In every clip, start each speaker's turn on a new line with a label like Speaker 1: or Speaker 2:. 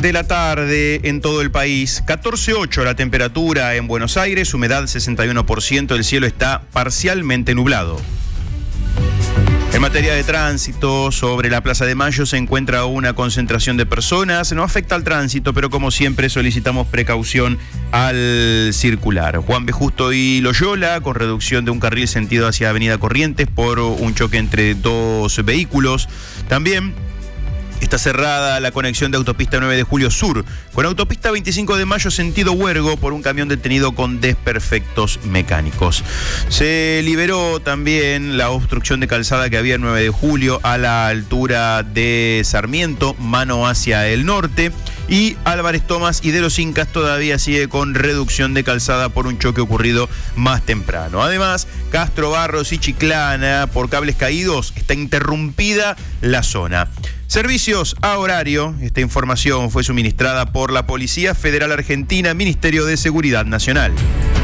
Speaker 1: de la tarde en todo el país. 14,8 la temperatura en Buenos Aires, humedad 61%, el cielo está parcialmente nublado. En materia de tránsito, sobre la Plaza de Mayo se encuentra una concentración de personas. No afecta al tránsito, pero como siempre solicitamos precaución al circular. Juan B. Justo y Loyola, con reducción de un carril sentido hacia Avenida Corrientes por un choque entre dos vehículos. También está cerrada la conexión de autopista 9 de Julio Sur con autopista 25 de Mayo sentido Huergo por un camión detenido con desperfectos mecánicos. Se liberó también la obstrucción de calzada que había en 9 de Julio a la altura de Sarmiento, mano hacia el norte. Y Álvarez Tomás y de los Incas todavía sigue con reducción de calzada por un choque ocurrido más temprano. Además, Castro Barros y Chiclana, por cables caídos, está interrumpida la zona. Servicios a horario. Esta información fue suministrada por la Policía Federal Argentina, Ministerio de Seguridad Nacional.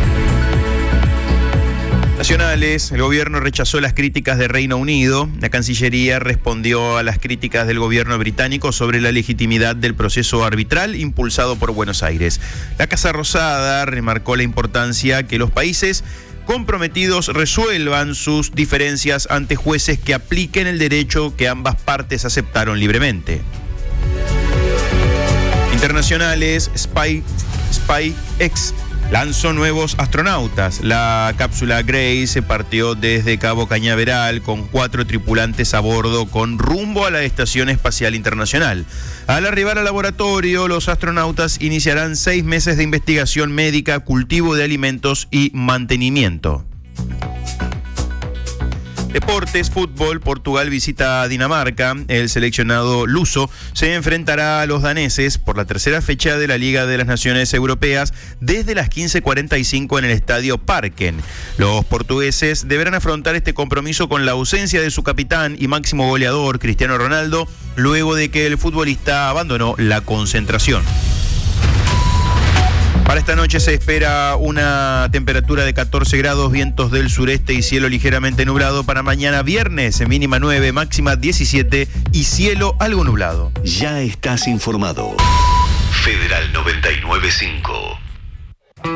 Speaker 1: Nacionales, el gobierno rechazó las críticas de Reino Unido. La Cancillería respondió a las críticas del gobierno británico sobre la legitimidad del proceso arbitral impulsado por Buenos Aires. La Casa Rosada remarcó la importancia que los países comprometidos resuelvan sus diferencias ante jueces que apliquen el derecho que ambas partes aceptaron libremente. Internacionales, SpaceX lanzó nuevos astronautas. La cápsula Grace partió desde Cabo Cañaveral con 4 tripulantes a bordo con rumbo a la Estación Espacial Internacional. Al arribar al laboratorio, los astronautas iniciarán 6 meses de investigación médica, cultivo de alimentos y mantenimiento. Deportes, fútbol, Portugal visita a Dinamarca. El seleccionado luso se enfrentará a los daneses por la tercera fecha de la Liga de las Naciones Europeas desde las 15:45 en el Estadio Parken. Los portugueses deberán afrontar este compromiso con la ausencia de su capitán y máximo goleador, Cristiano Ronaldo, luego de que el futbolista abandonó la concentración. Para esta noche se espera una temperatura de 14 grados, vientos del sureste y cielo ligeramente nublado. Para mañana viernes, mínima 9, máxima 17 y cielo algo nublado.
Speaker 2: Ya estás informado. Federal 99.5.